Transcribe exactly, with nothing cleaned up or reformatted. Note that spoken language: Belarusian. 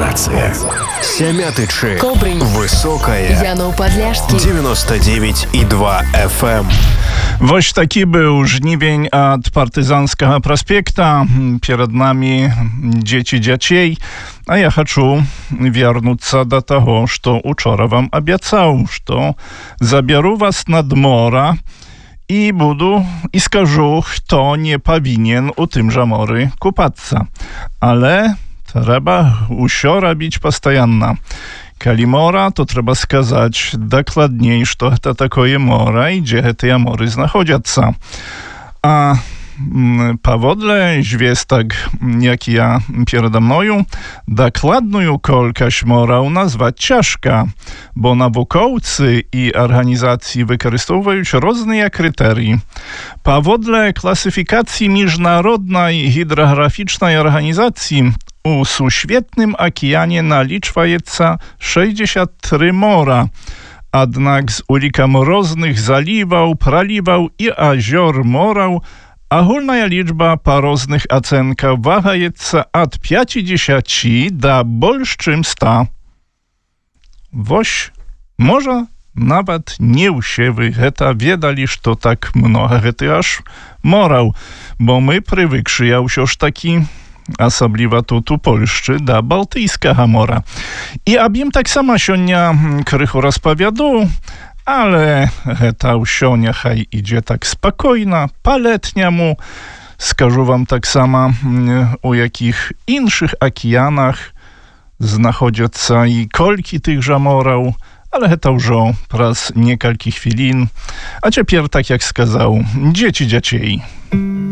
Информация. Сямятычы. Кобрынь. Высокая. Яноў-Падляшскі. девяносто девять и два эф эм. Вось такі быў жнівень ад партызанскага праспекта. Перад намі дзеці дзяцей. А я хачу вярнуцца да таго, што учора вам абяцаў, што забяру вас над мора і буду і скажу, хто не павінен у тым жа моры купацца. Але трэба ўсё рабіць пастаянна. Калі мора, то трэба сказаць дакладней, што гэта такое мора і дзе гэтыя моры знаходзяцца. А паводле звестак, якія перада мною, дакладную колькасць мораў назваць цяжка, бо навукоўцы і арганізацыі выкарыстоўваюць розныя крытэрыі. Паводле класіфікацыі міжнароднай гідраграфічнай арганізацыі у сусветным акіяне налічваецца шэсцьдзесят тры мора. Аднак з улікам розных заліваў, праліваў і азёр мораў агульная лічба па розных ацэнках вагаецца ад пяцідзесяці да больш чым ста. Вось, можа, нават не ўсе вы гэта ведалі, што так многа гэты аж мораў, бо мы прывыкшыя ўсё ж такі, асабліва тут у Польшчы, да Балтыйскага мора. І аб ім таксама сёння крыху распавяду, але гэта ўсё няхай ідзе так спакойна, па-летняму. Скажу вам таксама, у якіх іншых акіянах знаходзяцца і колькі тых жа мораў, але гэта ўжо праз некалькі хвілін. А цяпер, так як сказаў, дзеці дзяцей.